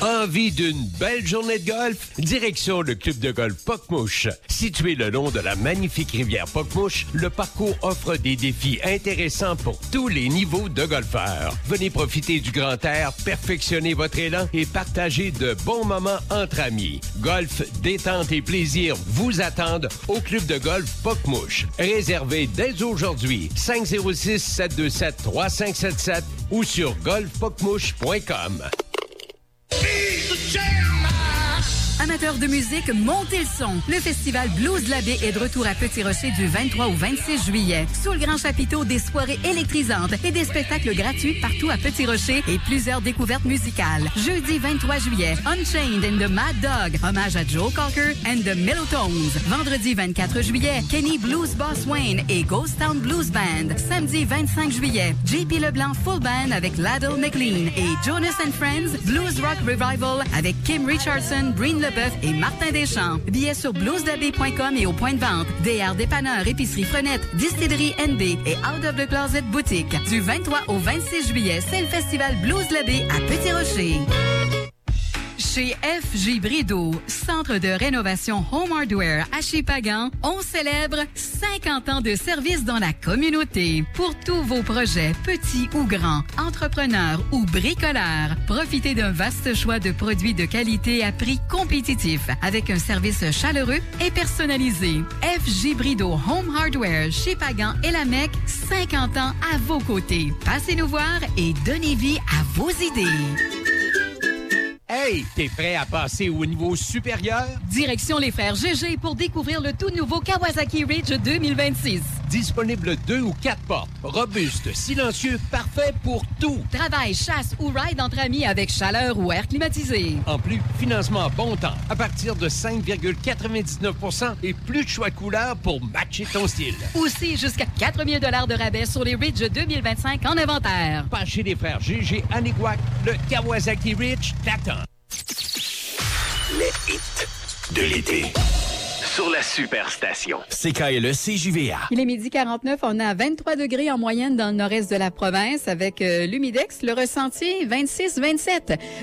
Envie d'une belle journée de golf? Direction le club de golf Pocmouche. Situé le long de la magnifique rivière Pocmouche, le parcours offre des défis intéressants pour tous les niveaux de golfeurs. Venez profiter du grand air, perfectionner votre élan et partager de bons moments entre amis. Golf, détente et plaisir vous attendent au club de golf Pocmouche. Réservez dès aujourd'hui 506-727-3577 ou sur golfpocmouche.com. Amateurs de musique, montez le son. Le festival Blues de la Baie est de retour à Petit-Rocher du 23 au 26 juillet. Sous le grand chapiteau, des soirées électrisantes et des spectacles gratuits partout à Petit-Rocher et plusieurs découvertes musicales. Jeudi 23 juillet, Unchained and the Mad Dog, hommage à Joe Cocker and the Mellotones. Vendredi 24 juillet, Kenny Blues Boss Wayne et Ghost Town Blues Band. Samedi 25 juillet, JP Leblanc Full Band avec Laddle McLean et Jonas and Friends Blues Rock Revival avec Kim Richardson, Breen Leboeuf et Martin Deschamps. Billets sur bluesdabé.com et au point de vente. DR Dépanneur, Épicerie Frenette, Distillerie NB et Out of the Closet Boutique. Du 23 au 26 juillet, c'est le festival Blues de la Baie à Petit-Rocher. Chez FJ Brideau, centre de rénovation Home Hardware à Shippagan, on célèbre 50 ans de service dans la communauté. Pour tous vos projets, petits ou grands, entrepreneurs ou bricoleurs, profitez d'un vaste choix de produits de qualité à prix compétitif avec un service chaleureux et personnalisé. FJ Brideau Home Hardware, Shippagan et la Mecque, 50 ans à vos côtés. Passez nous voir et donnez vie à vos idées. Hey, t'es prêt à passer au niveau supérieur? Direction les frères GG pour découvrir le tout nouveau Kawasaki Ridge 2026. Disponible 2 ou 4 portes. Robuste, silencieux, parfait pour tout. Travail, chasse ou ride entre amis avec chaleur ou air climatisé. En plus, financement bon temps à partir de 5,99% et plus de choix de couleurs pour matcher ton style. Aussi, jusqu'à 4 000 $ de rabais sur les Ridge 2025 en inventaire. Pas chez les frères GG à Niguac, le Kawasaki Ridge t'attend. Les hits de l'été. Sur la Superstation. CKLE CJVA. Il est 12h49. On a 23 degrés en moyenne dans le nord-est de la province avec l'humidex. Le ressenti 26-27.